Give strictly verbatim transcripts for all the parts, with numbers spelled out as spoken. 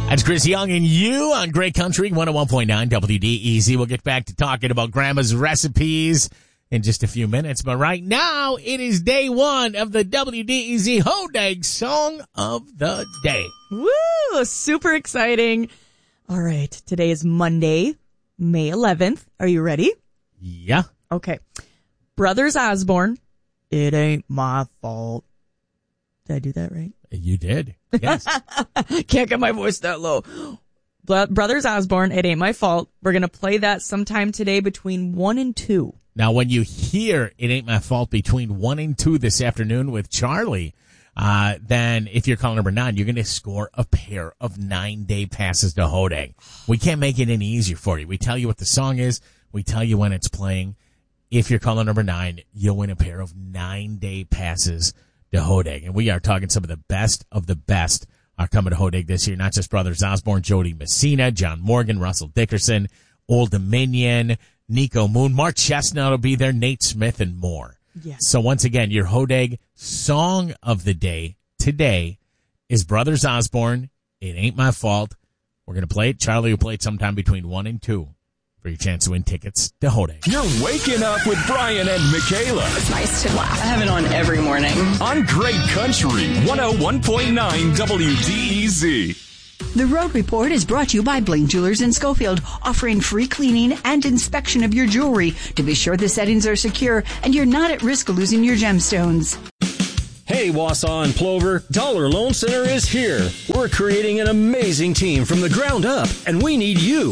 That's Chris Young and you on Great Country one oh one point nine W D E Z. We'll get back to talking about Grandma's recipes in just a few minutes. But right now, it is day one of the W D E Z Hodag Song of the Day. Woo! Super exciting. All right. Today is Monday, May eleventh. Are you ready? Yeah. Okay. Brothers Osborne, It Ain't My Fault. Did I do that right? You did. Yes. Can't get my voice that low. Brothers Osborne, It Ain't My Fault. We're going to play that sometime today between one and two. Now, when you hear It Ain't My Fault between one and two this afternoon with Charlie, uh, then if you're calling number nine, you're going to score a pair of nine-day passes to Hodag. We can't make it any easier for you. We tell you what the song is. We tell you when it's playing. If you're calling number nine, you'll win a pair of nine-day passes to Hodag. And we are talking some of the best of the best are coming to Hodag this year. Not just Brothers Osborne, Jody Messina, John Morgan, Russell Dickerson, Old Dominion, Nico Moon, Mark Chestnut will be there, Nate Smith, and more. Yes. So once again, your Hodag song of the day today is Brothers Osborne, It Ain't My Fault. We're going to play it. Charlie will play it sometime between one and two. For your chance to win tickets to Hodag. You're waking up with Brian and Michaela. It's nice to laugh. I have it on every morning. On Great Country, one oh one point nine W D E Z. The Road Report is brought to you by Bling Jewelers in Schofield, offering free cleaning and inspection of your jewelry to be sure the settings are secure and you're not at risk of losing your gemstones. Hey, Wausau and Plover, Dollar Loan Center is here. We're creating an amazing team from the ground up, and we need you.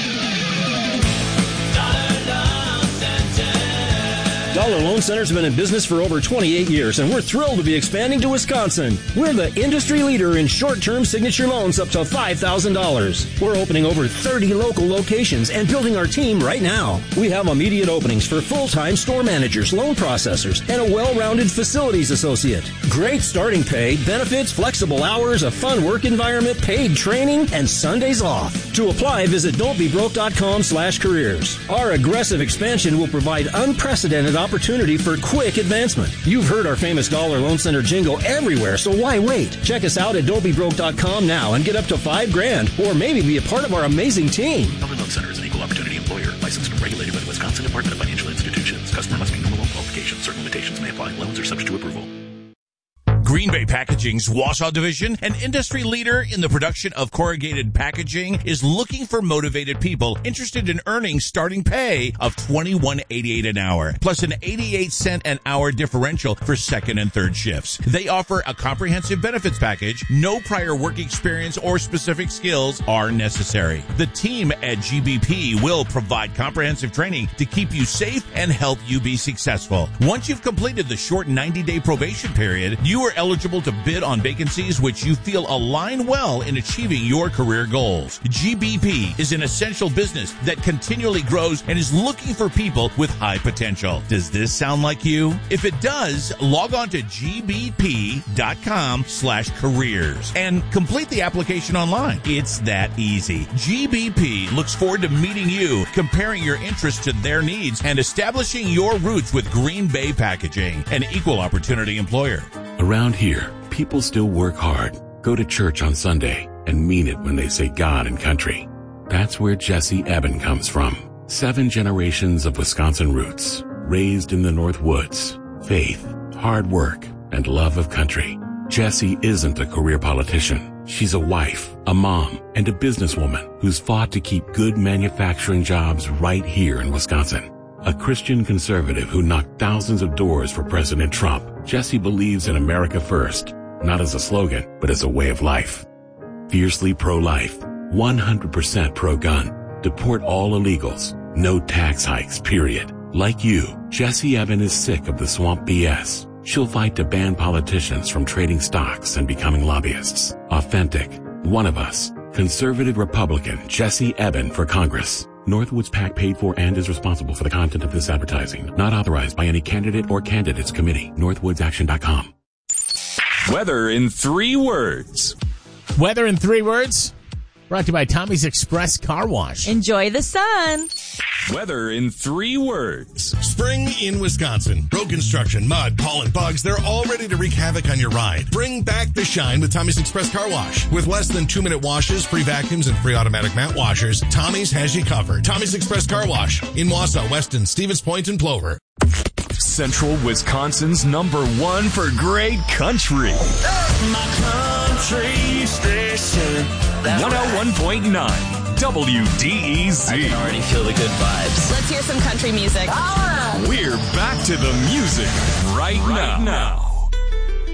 Dollar Loan Center's been in business for over twenty-eight years, and we're thrilled to be expanding to Wisconsin. We're the industry leader in short-term signature loans up to five thousand dollars. We're opening over thirty local locations and building our team right now. We have immediate openings for full-time store managers, loan processors, and a well-rounded facilities associate. Great starting pay, benefits, flexible hours, a fun work environment, paid training, and Sundays off. To apply, visit don'tbebroke.com slash careers. Our aggressive expansion will provide unprecedented opportunity for quick advancement. You've heard our famous Dollar Loan Center jingle everywhere, so why wait? Check us out at don't be broke dot com now and get up to five grand, or maybe be a part of our amazing team. Dollar Loan Center is an equal opportunity employer, licensed and regulated by the Wisconsin Department of Financial Institutions. Customer must be normal loan qualifications. Certain limitations may apply. Loans are subject to approval. Green Bay Packaging's Wausau division, an industry leader in the production of corrugated packaging, is looking for motivated people interested in earning starting pay of twenty-one eighty-eight an hour, plus an eighty-eight cent an hour differential for second and third shifts. They offer a comprehensive benefits package. No prior work experience or specific skills are necessary. The team at G B P will provide comprehensive training to keep you safe and help you be successful. Once you've completed the short ninety-day probation period, you are eligible to bid on vacancies which you feel align well in achieving your career goals. G B P is an essential business that continually grows and is looking for people with high potential. Does this sound like you? If it does, log on to g b p dot com slash careers and complete the application online. It's that easy. G B P looks forward to meeting you, comparing your interests to their needs, and establishing your roots with Green Bay Packaging, an equal opportunity employer. Around here, people still work hard, go to church on Sunday, and mean it when they say God and country. That's where Jesse Eben comes from. Seven generations of Wisconsin roots, raised in the North Woods, faith, hard work, and love of country. Jessie isn't a career politician. She's a wife, a mom, and a businesswoman who's fought to keep good manufacturing jobs right here in Wisconsin. A Christian conservative who knocked thousands of doors for President Trump, Jessie believes in America first, not as a slogan, but as a way of life. Fiercely pro-life, one hundred percent pro-gun, deport all illegals, no tax hikes, period. Like you, Jessie Eben is sick of the swamp B S. She'll fight to ban politicians from trading stocks and becoming lobbyists. Authentic, one of us, conservative Republican Jessie Eben for Congress. Northwoods PAC paid for and is responsible for the content of this advertising. Not authorized by any candidate or candidates committee. northwoods action dot com. Weather in three words. Weather in three words. Brought to you by Tommy's Express Car Wash. Enjoy the sun. Weather in three words. Spring in Wisconsin. Road construction, mud, pollen, bugs, they're all ready to wreak havoc on your ride. Bring back the shine with Tommy's Express Car Wash. With less than two-minute washes, free vacuums, and free automatic mat washers, Tommy's has you covered. Tommy's Express Car Wash in Wausau, Weston, Stevens Point, and Plover. Central Wisconsin's number one for great country. My country station. one oh one point nine W D E Z. I can already feel the good vibes. Let's hear some country music. We're back to the music right, right now. now.